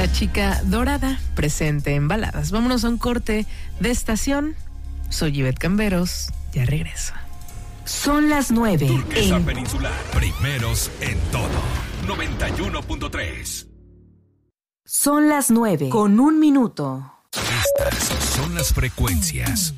La chica dorada, presente en baladas. Vámonos a un corte de estación. Soy Ivette Camberos, ya regreso. Son las 9. Turquesa Peninsular, primeros en todo. 91.3. Son las 9 con 1 minuto. Estas son las frecuencias